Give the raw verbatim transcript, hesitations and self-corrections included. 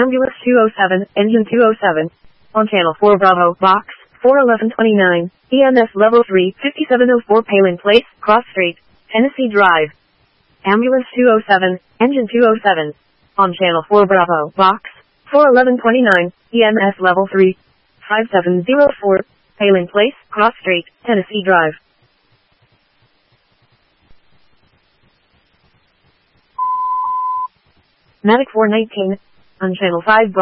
Ambulance two oh seven, Engine two oh seven. On Channel four Bravo, Box four eleven twenty-nine, E M S Level three, fifty-seven oh four Palin Place, Cross Street, Tennessee Drive. Ambulance two oh seven, Engine two oh seven. On Channel four Bravo, Box four eleven twenty-nine, E M S Level three, fifty-seven oh four, Palin Place, Cross Street, Tennessee Drive. Matic four nineteen, on Channel five Bravo.